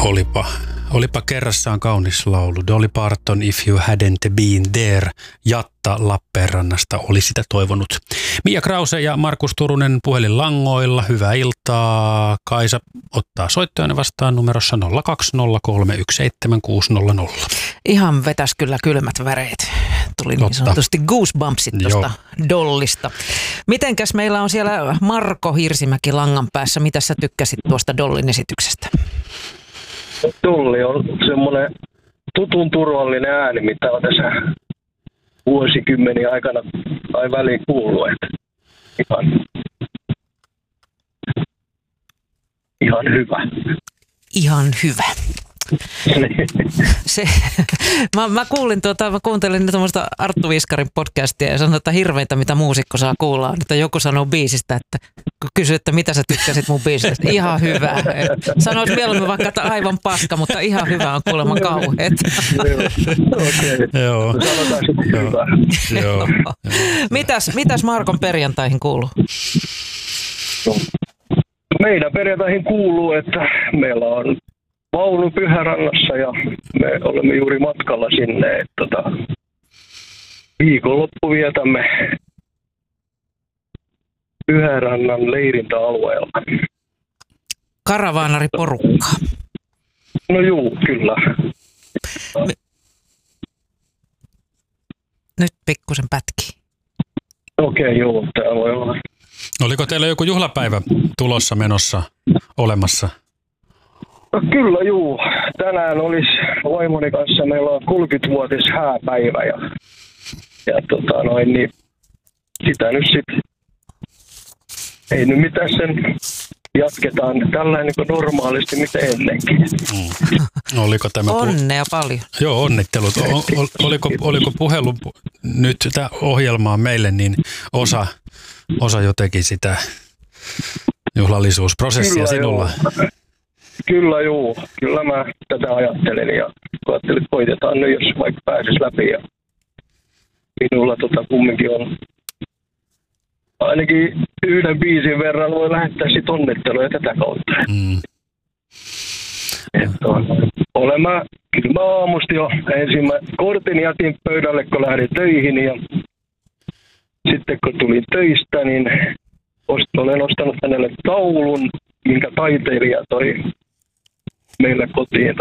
Olipa kerrassaan kaunis laulu. Dolly Parton, If You Hadn't Been There. Jatta Lappeenrannasta oli sitä toivonut. Mia Krause ja Markus Turunen puhelinlangoilla. Hyvää iltaa. Kaisa ottaa soittajana vastaan numerossa 020317600. Ihan vetäs kyllä kylmät väreet. Tuli niin sanotusti goosebumpsit tuosta Dollista. Mitenkäs meillä on siellä Marko Hirsimäki langan päässä? Mitä sä tykkäsit tuosta Dollin esityksestä? Dolly on semmoinen tutun turvallinen ääni, mitä on tässä vuosikymmeniä aikana tai väliin kuullut. Ihan hyvä. Ihan hyvä. Mä kuuntelin tuommoista Arttu Viskarin podcastia ja sanoin, että hirveintä mitä muusikko saa kuulla, että joku sanoo biisistä, että kun kysyy, että mitä sä tykkäsit mun biisistä, ihan hyvä. Sanois mieluummin vaikka, että aivan paska, mutta ihan hyvä on kuulemma kauheet. Joo. Sanotaan sitten hyvä. Joo. Mitäs Markon perjantaihin kuuluu? Meidän perjantaihin kuuluu, että meillä on vaunu Pyhärannassa ja me olemme juuri matkalla sinne. Viikonloppu vietämme Pyhärannan leirintäalueella. Karavaanariporukkaa. No juu, kyllä. Nyt pikkusen pätkii. Okei, joo, tää voi olla. Oliko teillä joku juhlapäivä tulossa menossa olemassa? No kyllä juu. Tänään olisi vaimoni kanssa, meillä on 30-vuotis hääpäivä ja niin sitä nyt sitten, ei nyt mitään sen jatketaan tällainen niin kuin normaalisti mitä ennenkin. Oliko tämä onnea paljon. Joo, onnittelut. Oliko puhelu nyt tätä ohjelmaa meille, niin osa jotenkin sitä juhlallisuusprosessia kyllä sinulla? Joo. Kyllä juu. Kyllä mä tätä ajattelin ja ajattelin, että koitetaan nyt, jos vaikka pääsis läpi. Ja minulla kumminkin on ainakin yhden biisin verran voi lähettää sit onnitteluja tätä kautta. Kyllä mä aamusti jo kortin jätin pöydälle, kun lähdin töihin ja sitten kun tulin töistä, niin olen ostanut hänelle taulun, minkä taiteilija toi meille kotiin.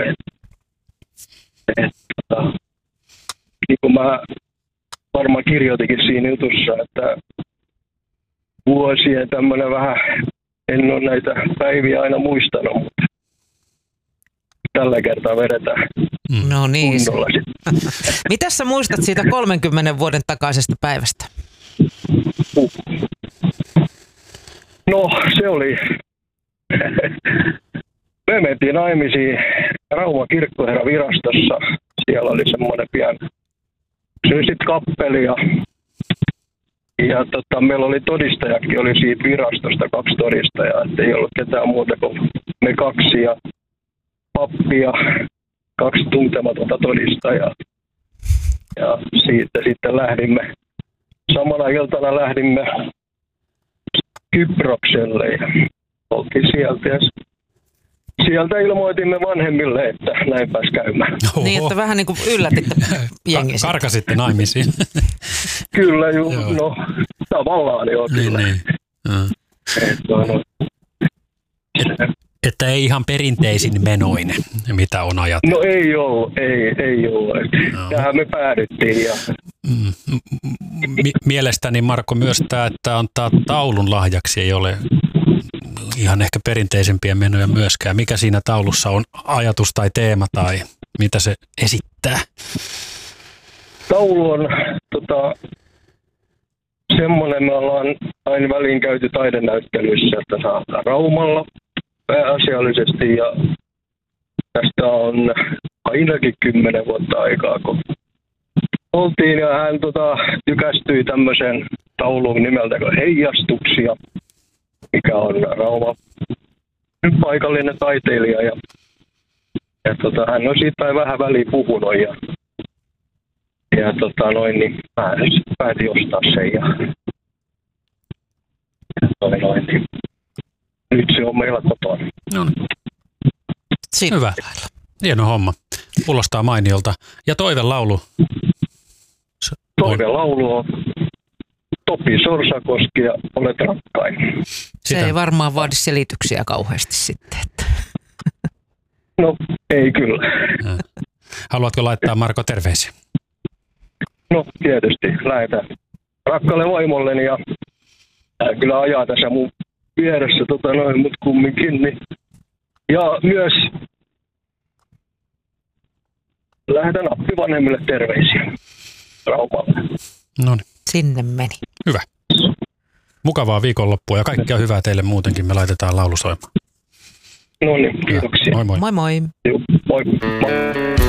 Niin kuin mä varmaan kirjoitikin siinä jutussa, että vuosien tämmöinen vähän, en ole näitä päiviä aina muistanut, mutta tällä kertaa vedetään no niin. kunnolla sitten. Mitäs sä muistat siitä 30 vuoden takaisesta päivästä? No se oli, me mentiin naimisiin Rauman kirkkoherravirastossa, siellä oli semmoinen pian sitten kappeli ja meillä oli todistajakin, oli siitä virastosta 2 todistajaa, että ei ollut ketään muuta kuin me 2 ja pappi ja 2 tuntematonta todistajaa. Ja siitä sitten samana iltana lähdimme Kyprokselle ja oltiin sieltä ja sieltä ilmoitimme vanhemmille, että näin pääsi käymään. Oho. Niin, että vähän niin kuin yllätitte jengiä. Karkasitte naimisiin. Kyllä, no tavallaan joo, kyllä. Niin. Että ei ihan perinteisin menoinen, mitä on ajateltu. No ei ollut. Tähän me päädyttiin. Ja Mielestäni Marko myös tämä, että antaa taulun lahjaksi, ei ole ihan ehkä perinteisempiä menoja myöskään. Mikä siinä taulussa on ajatus tai teema tai mitä se esittää? Taulu on semmoinen, me ollaan aina väliin käyty taidenäyttelyissä Raumalla pääasiallisesti ja tästä on ainakin 10 vuotta aikaa, kun oltiin ja hän tykästyi tämmöisen tauluun nimeltä kuin Heijastuksia, mikä on Rauma paikallinen taiteilija ja hän on siitä vähän väliin puhunut ja niin päätin ostaa sen ja nyt se on meillä kotona. No. Siinä Hyvä. Hieno homma. Kuulostaa mainiolta. Ja toivelaulu. Toivelaulu on Topi Sorsakoski ja Olet rakkain. Se ei varmaan vaadi selityksiä kauheasti sitten. Että. No, ei kyllä. Haluatko laittaa Marko terveisiä? No, tietysti. Lähetän rakkaalle vaimolleni ja hän kyllä ajaa tässä mun vieressä mut kumminkin. Niin. Ja myös lähetän appivanhemmille terveisiä Raumalle. Noniin. Sinne meni. Hyvä. Mukavaa viikonloppua ja kaikkea hyvää teille muutenkin. Me laitetaan laulu soimaan. No niin, kiitoksia. Moi moi. Moi moi. Moi. Moi.